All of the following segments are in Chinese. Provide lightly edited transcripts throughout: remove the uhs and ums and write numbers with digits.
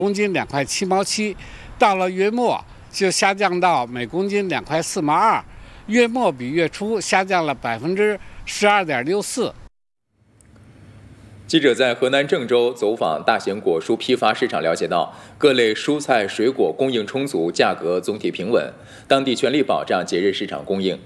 公斤2.7毛7，到了月末就下降到每公斤2.4毛2，月末比月初下降了12.64%。 记者在河南郑州走访大型果蔬批发市场，了解到各类蔬菜水果供应充足，价格总体平稳，当地全力保障节日市场供应。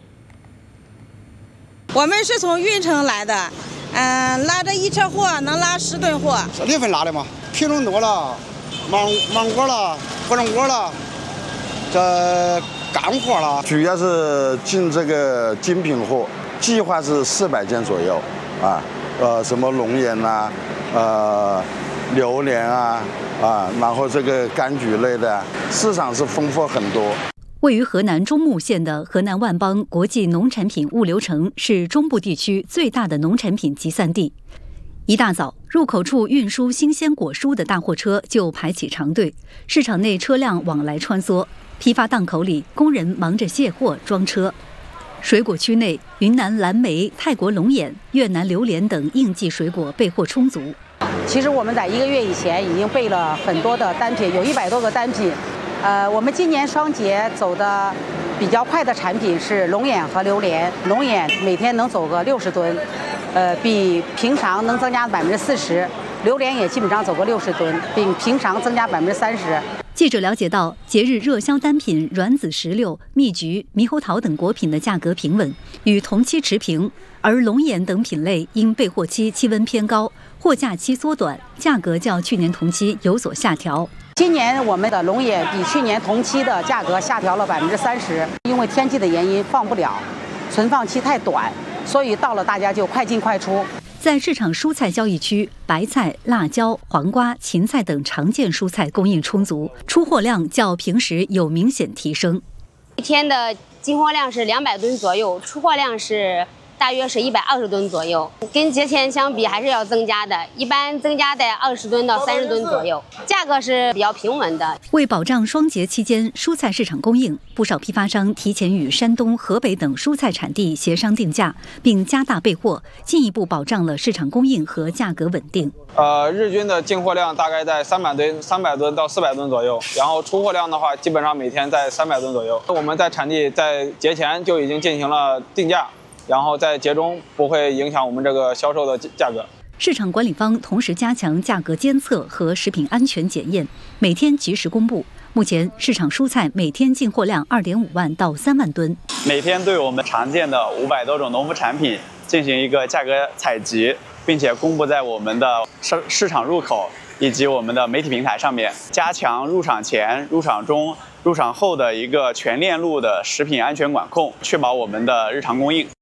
我们是从运城来的，拉着一车货能拉10吨货。 4月份拉的嘛，品种多了，芒果了，火龙果了，这干货了。 主要是进这个精品货，计划是400件左右啊。什么龙眼呐，榴莲啊，然后这个柑橘类的，市场是丰富很多。 位于河南中牟县的河南万邦国际农产品物流城是中部地区最大的农产品集散地。一大早，入口处运输新鲜果蔬的大货车就排起长队，市场内车辆往来穿梭，批发档口里工人忙着卸货装车。水果区内，云南蓝莓、泰国龙眼、越南榴莲等应季水果备货充足。 其实我们在1个月以前已经备了很多的单品，有100多个单品。我们今年双节走的比较快的产品是龙眼和榴莲。龙眼每天能走个60吨，比平常能增加40%。榴莲也基本上走个60吨，比平常增加30%。 记者了解到，节日热销单品软籽石榴、蜜橘、猕猴桃等果品的价格平稳，与同期持平；而龙眼等品类因备货期气温偏高，货架期缩短，价格较去年同期有所下调。 今年我们的龙眼比去年同期的价格下调了30%，因为天气的原因放不了，存放期太短，所以到了大家就快进快出。 在市场蔬菜交易区，白菜、辣椒、黄瓜、芹菜等常见蔬菜供应充足，出货量较平时有明显提升。 一天的进货量是200吨左右，出货量是大约是120吨左右，跟节前相比还是要增加的，一般增加在20吨到30吨左右，价格是比较平稳的。 为保障双节期间蔬菜市场供应，不少批发商提前与山东、河北等蔬菜产地协商定价，并加大备货，进一步保障了市场供应和价格稳定。 日均的进货量大概在300吨到400吨左右，然后出货量的话，基本上每天在300吨左右。我们在产地在节前就已经进行了定价。然后在节中不会影响我们这个销售的价格。 市场管理方同时加强价格监测和食品安全检验，每天及时公布。目前市场蔬菜每天进货量2.5万到3万吨， 每天对我们常见的500多种农副产品进行一个价格采集，并且公布在我们的市场入口以及我们的媒体平台上面，加强入场前、入场中、入场后的一个全链路的食品安全管控，确保我们的日常供应。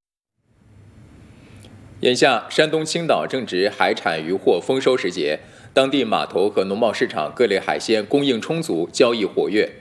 眼下，山东青岛正值海产渔获丰收时节，当地码头和农贸市场各类海鲜供应充足，交易活跃。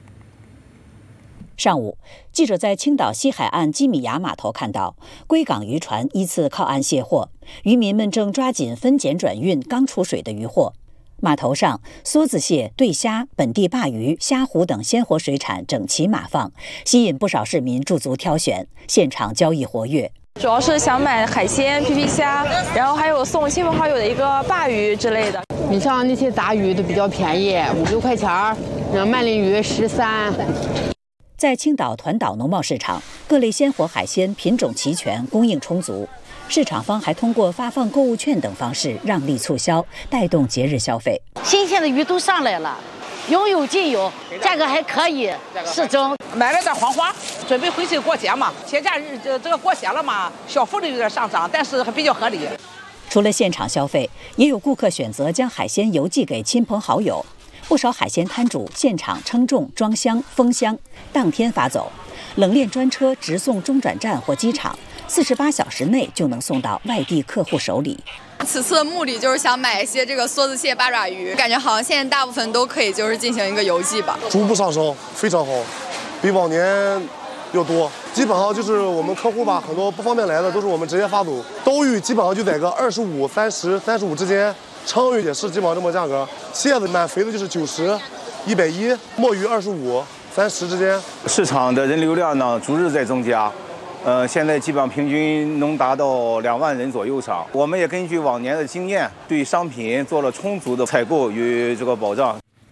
上午，记者在青岛西海岸基米亚码头看到归港渔船依次靠岸卸货，渔民们正抓紧分拣转运刚出水的渔获。码头上，梭子蟹、对虾、本地鲅鱼、虾虎等鲜活水产整齐码放，吸引不少市民驻足挑选，现场交易活跃。 主要是想买海鲜、皮皮虾，然后还有送亲朋好友的一个鲅鱼之类的。 你像那些杂鱼都比较便宜，5、6块钱，然后曼鲢鱼13。 在青岛团岛农贸市场，各类鲜活海鲜品种齐全，供应充足。市场方还通过发放购物券等方式让利促销，带动节日消费。 新鲜的鱼都上来了，应有尽有，价格还可以，适中。 买了点黄花，准备回去过节嘛。节假日这个过节了嘛，小幅的有点上涨，但是还比较合理。 除了现场消费，也有顾客选择将海鲜邮寄给亲朋好友。不少海鲜摊主现场称重、装箱、封箱，当天发走。冷链专车直送中转站或机场，48小时内就能送到外地客户手里。 此次的目的就是想买一些这个梭子蟹、八爪鱼，感觉好像现在大部分都可以就是进行一个邮寄吧。 逐步上升，非常好，比往年要多。基本上就是我们客户吧，很多不方便来的都是我们直接发走。刀鱼基本上就在个25、30、35之间，鲳鱼也是基本上这么价格。蟹子蛮肥的就是90、110，墨鱼25、30之间。 市场的人流量呢逐日在增加。现在基本上平均能达到2万人左右上。我们也根据往年的经验，对商品做了充足的采购与这个保障。